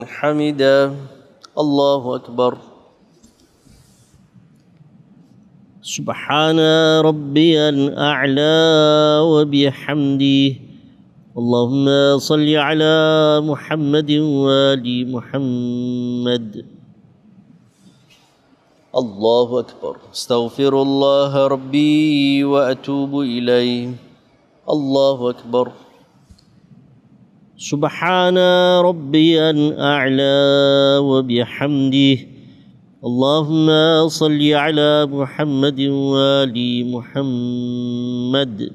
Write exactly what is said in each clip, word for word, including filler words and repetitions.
حمده. الله أكبر. سبحان ربي الأعلى وبحمده. اللهم صل على محمد وآل محمد. الله أكبر. استغفر الله ربي وأتوب إليه. الله أكبر. سبحان ربي الأعلى وبحمده. اللهم صل على محمد وآل محمد.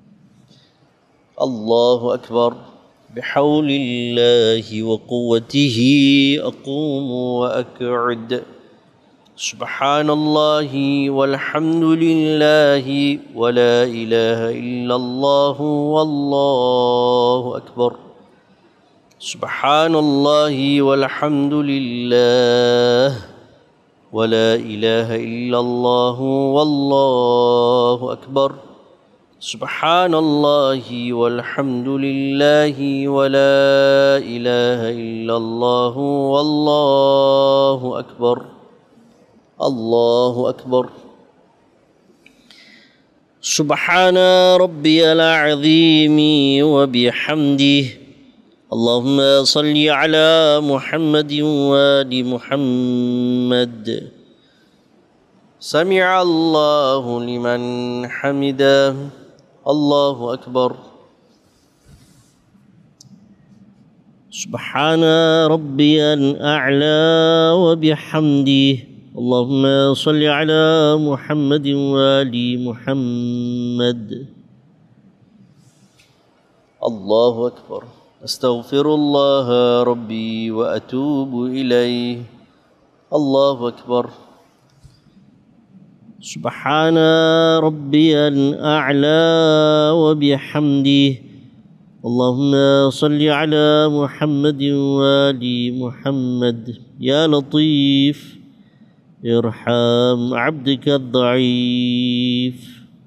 الله أكبر. بحول الله وقوته أقوم وأقعد. سبحان الله والحمد لله ولا إله إلا الله والله أكبر. سبحان الله والحمد لله ولا إله إلا الله والله أكبر. سبحان الله والحمد لله ولا إله إلا الله والله أكبر. الله أكبر. سبحان ربي العظيم وبحمده. اللهم صل على محمد وآل محمد. سمع الله لمن حمده. الله أكبر. سبحان ربي الأعلى وبحمده. اللهم صل على محمد وآل محمد. الله أكبر. أستغفر الله ربي وأتوب إليه. الله أكبر. سبحان ربي الأعلى وبحمده. اللهم صل على محمد وآل محمد. يا لطيف ارحم عبدك الضعيف.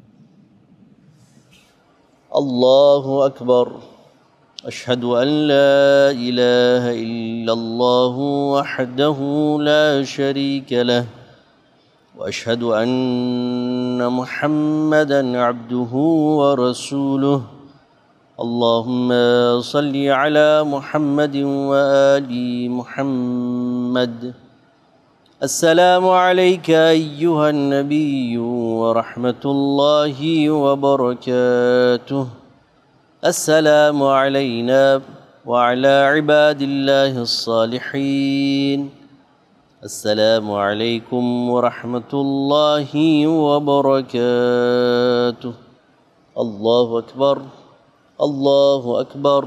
الله أكبر. أشهد أن لا إله إلا الله وحده لا شريك له، وأشهد أن محمدًا عبده ورسوله. اللهم صل على محمد وآل محمد. السلام عليك أيها النبي ورحمة الله وبركاته. السلام علينا وعلى عباد الله الصالحين. السلام عليكم ورحمة الله وبركاته. الله أكبر. الله أكبر.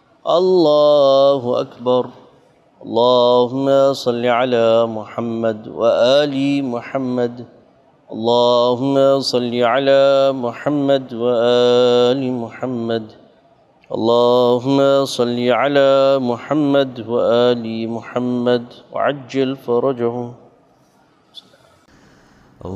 الله أكبر. اللهم صل على محمد وآل محمد. اللهم صل على محمد وآل محمد. اللهم صل على محمد وآل محمد وعجل فرجه.